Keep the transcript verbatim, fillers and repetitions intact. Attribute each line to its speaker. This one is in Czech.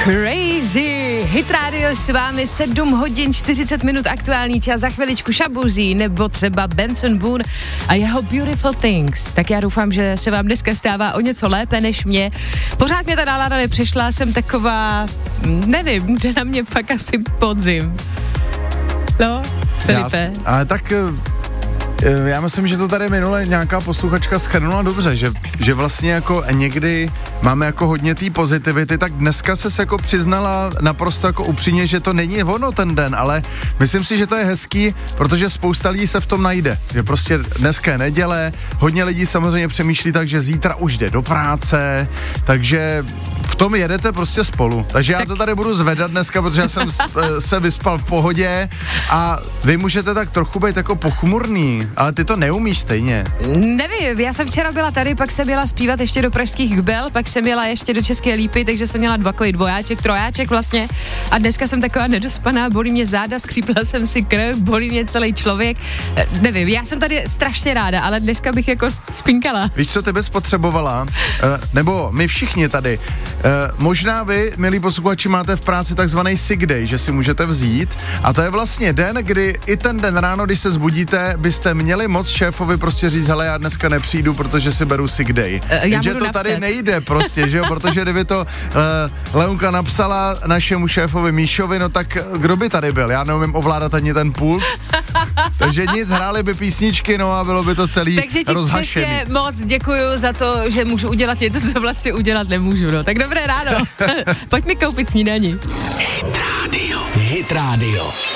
Speaker 1: Crazy. Hit Radio s vámi sedm hodin čtyřicet minut aktuální čas, za chviličku Shaboozey nebo třeba Benson Boone a jeho Beautiful Things. Tak já doufám, že se vám dneska stává o něco lépe než mě. Pořád mě ta nálada nepřešla, jsem taková, nevím, že na mě fakt asi podzim. No, Filipe.
Speaker 2: Já, ale tak já myslím, že to tady minule nějaká posluchačka shrnula dobře, že, že vlastně jako někdy máme jako hodně té pozitivity, tak dneska ses jako přiznala naprosto jako upřímně, že to není ono ten den, ale myslím si, že to je hezký, protože spousta lidí se v tom najde, že prostě dneska je neděle, hodně lidí samozřejmě přemýšlí tak, že zítra už jde do práce, takže v tom jedete prostě spolu, takže já tak to tady budu zvedat dneska, protože já jsem se vyspal v pohodě a vy můžete tak trochu být jako pochmurný, ale ty to neumíš stejně.
Speaker 1: Nevím, já jsem včera byla tady, pak jsem jela zpívat ještě do pražských Gbel, pak jsem jela ještě do České Lípy, takže jsem měla dvakový dvojáček, trojáček vlastně a dneska jsem taková nedospaná, bolí mě záda, skřípla jsem si krk, bolí mě celý člověk, nevím, já jsem tady strašně ráda, ale dneska bych jako spinkala.
Speaker 2: Víš, co ty bys potřebovala? Uh, nebo my všichni tady. Uh, možná vy, milí posluchači, máte v práci takzvaný sick day, že si můžete vzít a to je vlastně den, kdy i ten den ráno, když se zbudíte, byste měli moc šéfovi prostě říct, hele, já dneska nepřijdu, protože si beru sick day.
Speaker 1: Uh,
Speaker 2: Jenže to
Speaker 1: napsat.
Speaker 2: Tady nejde prostě, že jo, protože kdyby to uh, Leonka napsala našemu šéfovi Míšovi, no tak kdo by tady byl? Já neumím ovládat ani ten pult. Takže nic, hráli by písničky, no a bylo by to celý
Speaker 1: Takže ti
Speaker 2: rozhašený.
Speaker 1: přesně moc děkuju za to, že můžu udělat něco, co vlastně udělat nemůžu, no. Tak dobré ráno. Pojď mi koupit snídani.
Speaker 3: Hit Radio. Hit Radio.